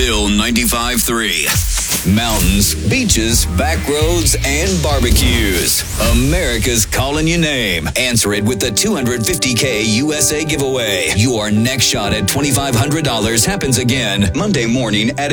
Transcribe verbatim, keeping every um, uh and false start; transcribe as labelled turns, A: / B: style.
A: Bill ninety-five three. Mountains, beaches, back roads, and barbecues. America's calling your name. Answer it with the two hundred fifty K U S A giveaway. Your next shot at twenty-five hundred dollars happens again Monday morning at